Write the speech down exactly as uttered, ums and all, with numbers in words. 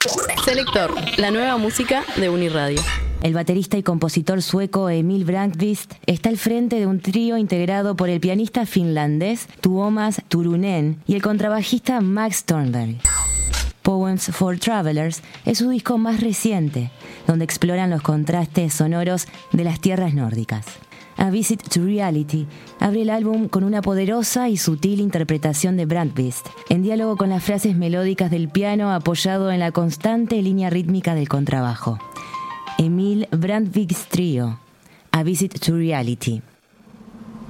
Selector, la nueva música de Uniradio. El baterista y compositor sueco Emil Brandqvist está al frente de un trío integrado por el pianista finlandés Tuomas Turunen y el contrabajista Max Thornberg. Poems for Travelers es su disco más reciente, donde exploran los contrastes sonoros de las tierras nórdicas. A Visit to Reality abre el álbum con una poderosa y sutil interpretación de Brandqvist, en diálogo con las frases melódicas del piano apoyado en la constante línea rítmica del contrabajo. Emil Brandqvist Trio, A Visit to Reality.